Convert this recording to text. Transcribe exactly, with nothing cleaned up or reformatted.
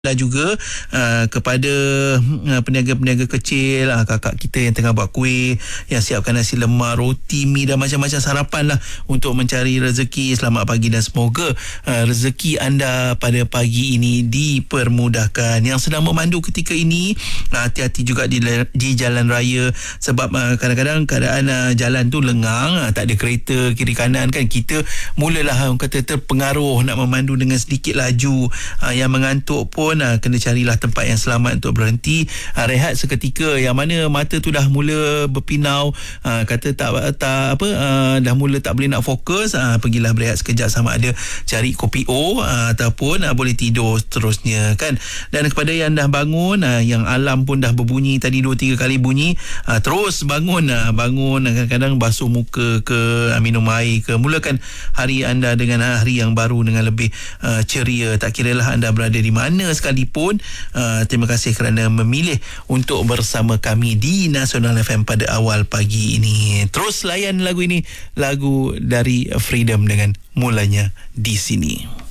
Dan juga uh, kepada uh, peniaga-peniaga kecil, uh, kakak kita yang tengah buat kuih, yang siapkan nasi lemak, roti, mi dan macam-macam sarapan lah untuk mencari rezeki. Selamat pagi dan semoga uh, rezeki anda pada pagi ini dipermudahkan. Yang sedang memandu ketika ini, uh, hati-hati juga di, di jalan raya, sebab uh, kadang-kadang keadaan uh, jalan tu lengang, uh, tak ada kereta kiri kanan kan. Kita mulalah uh, kata terpengaruh nak memandu dengan sedikit laju. Uh, yang mengantuk pun Uh, kena carilah tempat yang selamat untuk berhenti, uh, rehat seketika. Yang mana mata tu dah mula berpinau, uh, kata tak tak apa uh, dah mula tak boleh nak fokus, uh, pergilah berehat sekejap, sama ada cari kopi O uh, ataupun uh, boleh tidur seterusnya kan. Dan kepada yang dah bangun, uh, yang alam pun dah berbunyi tadi dua tiga kali bunyi, uh, terus bangun, uh, bangun kadang-kadang basuh muka ke, uh, minum air ke, mulakan hari anda dengan hari yang baru dengan lebih uh, ceria. Tak kiralah anda berada di mana sekalipun. Uh, terima kasih kerana memilih untuk bersama kami di Nasional F M pada awal pagi ini. Terus layan lagu ini, lagu dari Freedom dengan Mulanya di Sini.